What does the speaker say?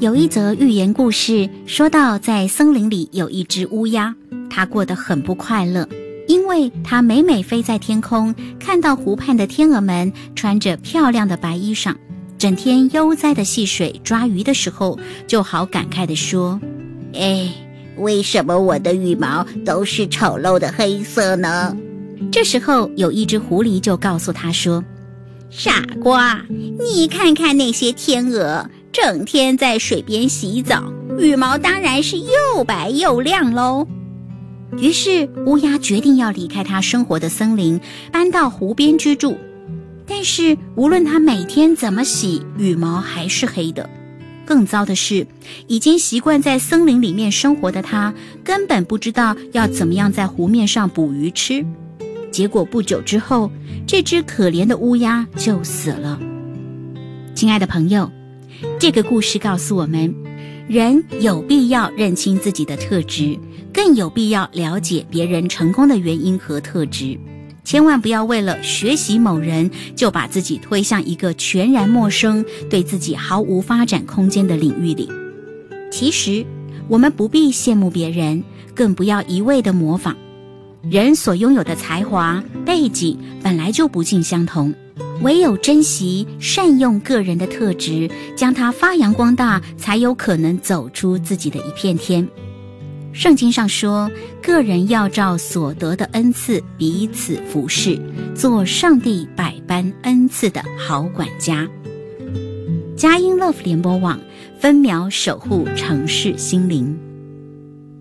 有一则寓言故事说到，在森林里有一只乌鸦，它过得很不快乐，因为它每每飞在天空，看到湖畔的天鹅们穿着漂亮的白衣裳，整天悠哉的戏水抓鱼的时候，就好感慨地说： 为什么我的羽毛都是丑陋的黑色呢？ 这时候有一只狐狸就告诉他说： 傻瓜，你看看那些天鹅，整天在水边洗澡，羽毛当然是又白又亮咯。 于是乌鸦决定要离开它生活的森林，搬到湖边居住。但是无论它每天怎么洗，羽毛还是黑的。更糟的是，已经习惯在森林里面生活的它，根本不知道要怎么样在湖面上捕鱼吃。结果不久之后，这只可怜的乌鸦就死了。亲爱的朋友，这个故事告诉我们，人有必要认清自己的特质，更有必要了解别人成功的原因和特质。千万不要为了学习某人，就把自己推向一个全然陌生、对自己毫无发展空间的领域里。其实，我们不必羡慕别人，更不要一味地模仿。人所拥有的才华、背景本来就不尽相同，唯有珍惜、善用个人的特质，将它发扬光大，才有可能走出自己的一片天。圣经上说，个人要照所得的恩赐彼此服侍，做上帝百般恩赐的好管家。佳音 Love 联播网，分秒守护城市心灵。